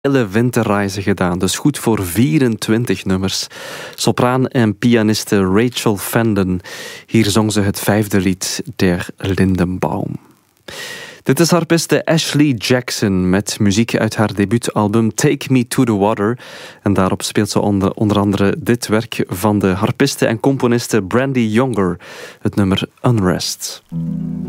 hele winterreizen gedaan, dus goed voor 24 nummers. Sopraan en pianiste Rachel Fendon. Hier zong ze het 5e lied Der Lindenbaum. Dit is harpiste Ashley Jackson met muziek uit haar debuutalbum Take Me to the Water. En daarop speelt ze onder andere dit werk van de harpiste en componiste Brandy Younger, het nummer Unrest.